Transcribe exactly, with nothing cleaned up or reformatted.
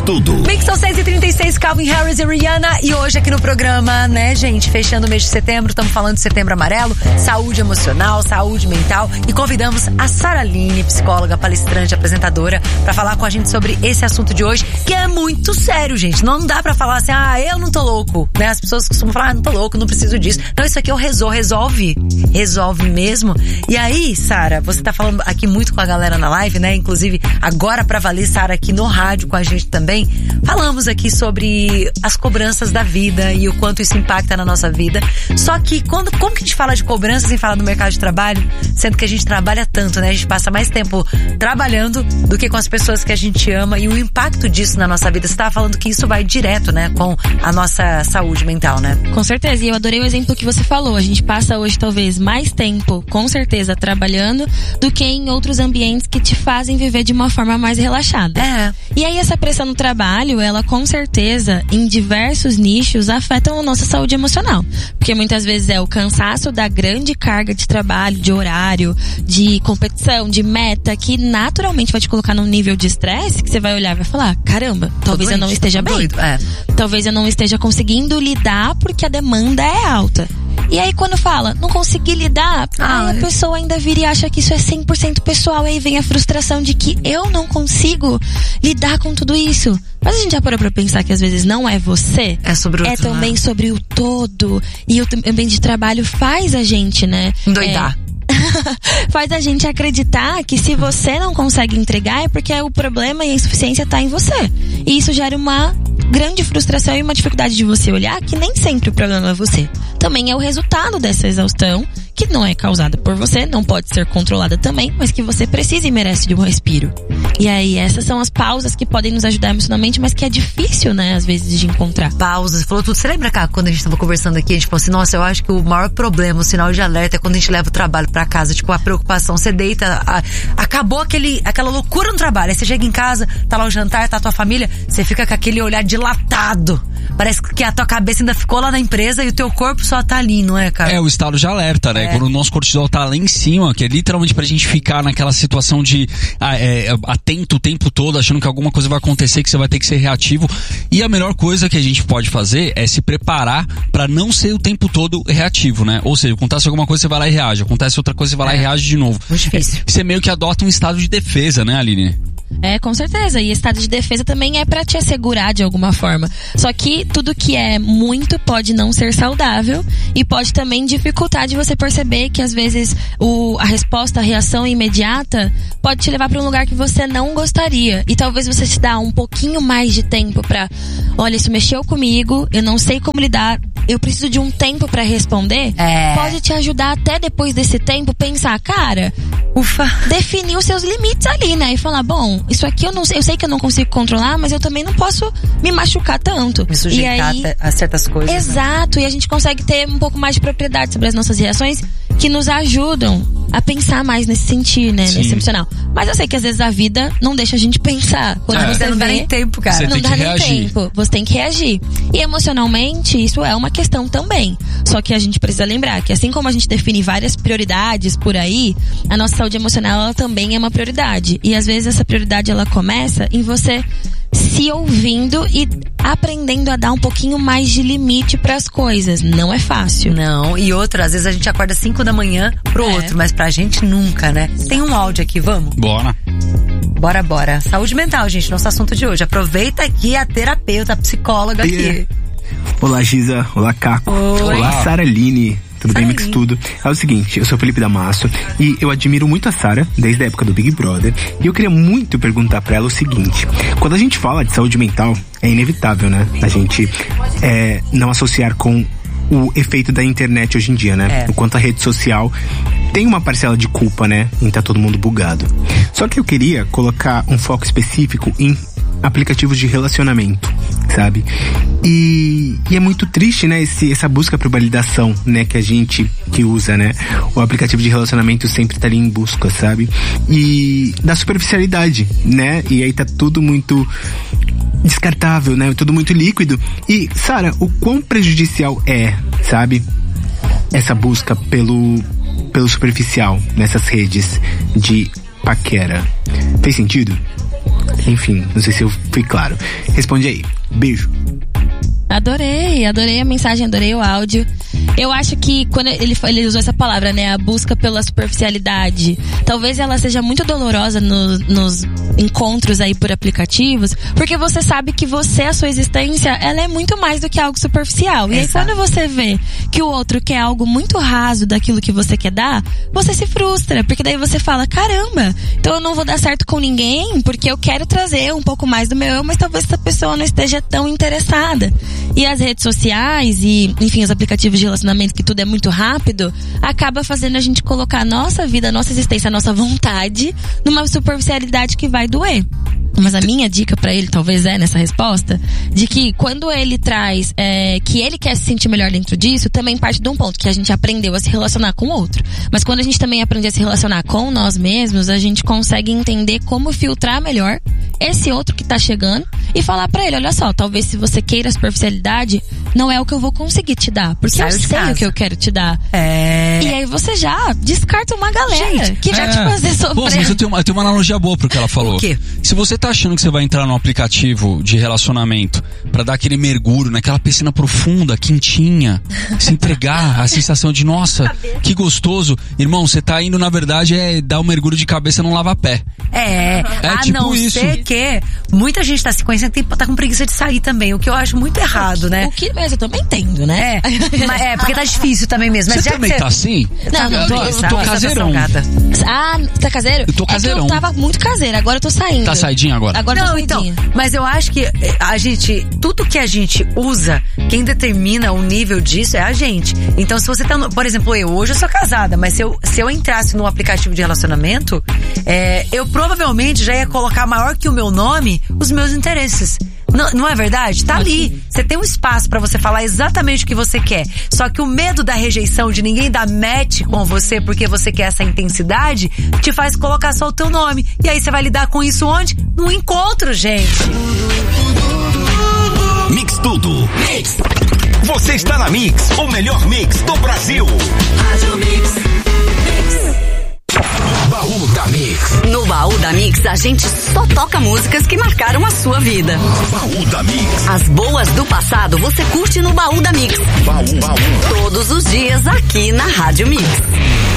tudo. Mix são seis e trinta e seis, Calvin Harris e Rihanna. E hoje aqui no programa, né, gente, fechando o mês de setembro, estamos falando de Setembro Amarelo, saúde emocional, saúde mental. E convidamos a Sara Line, psicóloga, palestrante, apresentadora, pra falar com a gente sobre esse assunto de hoje, que é muito sério, gente. Não dá pra falar assim, ah, eu não tô louco, né? As pessoas costumam falar, ah, não tô louco, não preciso disso. Não, isso aqui eu resolvo, resolve. Resolve mesmo. E aí, Sara, você tá falando aqui muito com a galera na live, né? Inclusive, agora pra valer, Sara, aqui no rádio com a gente também. Falamos aqui sobre as cobranças da vida e o quanto isso impacta na nossa vida. Só que, quando, como que a gente fala de cobrança sem falar do mercado de trabalho? Sendo que a gente trabalha tanto, né? A gente passa mais tempo trabalhando do que com as pessoas que a gente ama e o impacto disso na nossa vida. Você tava falando que isso vai direto, né? Com a nossa saúde mental, né? Com certeza. E eu adorei o exemplo que você falou. A gente passa hoje, talvez, mais tempo, com certeza, trabalhando do que em outros ambientes que te fazem viver de uma forma mais relaxada. É. E aí essa pressão no trabalho, ela com certeza, em diversos nichos, afeta a nossa saúde emocional. Porque muitas vezes é o cansaço da grande carga de trabalho, de horário, de competição, de meta, que naturalmente vai te colocar num nível de estresse que você vai olhar e vai falar, caramba, talvez eu não esteja bem. Doido. É. Talvez eu não esteja conseguindo lidar porque a demanda é alta. E aí quando fala, não consegui lidar, ah, aí a pessoa ainda vira e acha que isso é cem por cento pessoal. Aí vem a frustração de que eu não consigo lidar com tudo isso. Mas a gente já parou pra pensar que às vezes não é você. É sobre o É também lado. Sobre o todo. E o ambiente de trabalho faz a gente, né? Endoidar. É, faz a gente acreditar que se você não consegue entregar é porque o problema e a insuficiência tá em você. E isso gera uma grande frustração e uma dificuldade de você olhar que nem sempre o problema é você. Também é o resultado dessa exaustão, que não é causada por você, não pode ser controlada também, mas que você precisa e merece de um respiro. E aí, essas são as pausas que podem nos ajudar emocionalmente, mas que é difícil, né, às vezes, de encontrar. Pausas, você falou tudo. Você lembra, cá, quando a gente tava conversando aqui, a gente falou assim, nossa, eu acho que o maior problema, o sinal de alerta é quando a gente leva o trabalho pra casa, tipo, a preocupação, você deita, a, acabou aquele, aquela loucura no trabalho, aí você chega em casa, tá lá o jantar, tá a tua família, você fica com aquele olhar dilatado. Parece que a tua cabeça ainda ficou lá na empresa e o teu corpo só tá ali, não é, cara? É o estado de alerta, né? É. Quando o nosso cortisol tá lá em cima, que é literalmente pra gente ficar naquela situação de ah, é, atento o tempo todo, achando que alguma coisa vai acontecer, que você vai ter que ser reativo. E a melhor coisa que a gente pode fazer é se preparar pra não ser o tempo todo reativo, né? Ou seja, acontece alguma coisa, você vai lá e reage. Acontece outra coisa, você vai lá é. e reage de novo. Muito difícil. Você meio que adota um estado de defesa, né, Aline? É, com certeza. E estado de defesa também é pra te assegurar de alguma forma. Só que tudo que é muito pode não ser saudável e pode também dificultar de você perceber que às vezes o, a resposta, a reação imediata pode te levar pra um lugar que você não gostaria. E talvez você se dá um pouquinho mais de tempo pra, olha, isso mexeu comigo, eu não sei como lidar, eu preciso de um tempo pra responder. É. Pode te ajudar até depois desse tempo pensar, cara, ufa, definir os seus limites ali, né? E falar, bom, isso aqui eu não sei, eu sei que eu não consigo controlar, mas eu também não posso me machucar tanto. Me sujeitar e aí, a certas coisas. Exato, né? E a gente consegue ter um pouco mais de propriedade sobre as nossas reações que nos ajudam a pensar mais nesse sentido, né? Sim. Nesse emocional. Mas eu sei que às vezes a vida não deixa a gente pensar. Quando é. você não vê, dá nem tempo, cara. Você não tem dá que nem reagir. tempo. Você tem que reagir. E emocionalmente, isso é uma questão também. Só que a gente precisa lembrar que assim como a gente define várias prioridades por aí, a nossa saúde emocional ela também é uma prioridade. E às vezes essa prioridade ela começa em você se ouvindo e aprendendo a dar um pouquinho mais de limite pras coisas. Não é fácil. Não, e outra, às vezes a gente acorda cinco da manhã pro é. outro, mas pra gente nunca, né? Tem um áudio aqui, vamos? Bora. Bora, bora. Saúde mental, gente, nosso assunto de hoje. Aproveita aqui a terapeuta, a psicóloga aqui. Yeah. Olá, Giza. Olá, Caco. Oi. Olá, Sara Line. Tudo bem, Mix Tudo? É o seguinte, eu sou o Felipe Damasso e eu admiro muito a Sara desde a época do Big Brother e eu queria muito perguntar pra ela o seguinte: quando a gente fala de saúde mental, é inevitável, né? A gente é, não associar com o efeito da internet hoje em dia, né? É. O quanto a rede social tem uma parcela de culpa, né? Em tá todo mundo bugado. Só que eu queria colocar um foco específico em aplicativos de relacionamento, sabe? E, e é muito triste, né? Esse, essa busca por validação, né? Que a gente que usa, né? O aplicativo de relacionamento sempre tá ali em busca, sabe? E da superficialidade, né? E aí tá tudo muito descartável, né? Tudo muito líquido. E, Sara, o quão prejudicial é, sabe? Essa busca pelo, pelo superficial nessas redes de paquera. Fez sentido? Enfim, não sei se eu fui claro. Responde aí. Beijo. Adorei, adorei a mensagem, adorei o áudio. Eu acho que quando ele, ele usou essa palavra, né, a busca pela superficialidade, talvez ela seja muito dolorosa no, nos encontros aí por aplicativos, porque você sabe que você, a sua existência, ela é muito mais do que algo superficial. E Exato. aí quando você vê que o outro quer algo muito raso daquilo que você quer dar, você se frustra, porque daí você fala, caramba, então eu não vou dar certo com ninguém, porque eu quero trazer um pouco mais do meu eu, mas talvez essa pessoa não esteja tão interessada. E as redes sociais e, enfim, os aplicativos de relacionamento, que tudo é muito rápido, acaba fazendo a gente colocar a nossa vida, a nossa existência, a nossa vontade numa superficialidade que vai doer. Mas a minha dica pra ele, talvez é nessa resposta, de que quando ele traz é, que ele quer se sentir melhor dentro disso, também parte de um ponto, que a gente aprendeu a se relacionar com o outro. Mas quando a gente também aprende a se relacionar com nós mesmos, a gente consegue entender como filtrar melhor esse outro que tá chegando e falar pra ele, olha só, talvez se você queira superficialidade, não é o que eu vou conseguir te dar, porque Saiu eu de sei casa. o que eu quero te dar. É. E aí você já descarta uma galera Gente, que vai te fazer sofrer. Pô, mas eu tenho, uma, eu tenho uma analogia boa pro que ela falou. O quê? Se você tá achando que você vai entrar num aplicativo de relacionamento pra dar aquele mergulho naquela piscina profunda, quentinha, se entregar, a sensação de, nossa, que gostoso. Irmão, você tá indo, na verdade, é dar um mergulho de cabeça num lava-pé. É, É a tipo não isso. ser que muita gente tá se conhecendo e tá com preguiça de sair também, o que eu acho muito errado, né? O que, mas eu também entendo, né? É, mas é, porque tá difícil também mesmo. Mas Você já também que tá assim? Não, não, eu, tô- eu Essa- tô essa caseirão. gata. Ah, tá caseiro? Eu tô É que caseirão. eu tava muito caseira, agora eu tô saindo. Tá saidinho agora? Agora eu Não, tô então, saidinha. mas eu acho que a gente, tudo que a gente usa, quem determina o nível disso é a gente. Então, se você tá, no, por exemplo, eu hoje eu sou casada, mas se eu, se eu entrasse num aplicativo de relacionamento, é, eu provavelmente já ia colocar maior que o meu nome os meus interesses. Não, não é verdade? Tá ali. Você tem um espaço pra você falar exatamente o que você quer. Só que o medo da rejeição, de ninguém dar match com você porque você quer essa intensidade, te faz colocar só o teu nome. E aí você vai lidar com isso onde? No encontro, gente. Mix Tudo. Mix. Você está na Mix, o melhor mix do Brasil. Rádio Mix. Baú da Mix. No Baú da Mix, a gente só toca músicas que marcaram a sua vida. Baú da Mix. As boas do passado você curte no Baú da Mix. Baú, baú. Todos os dias aqui na Rádio Mix.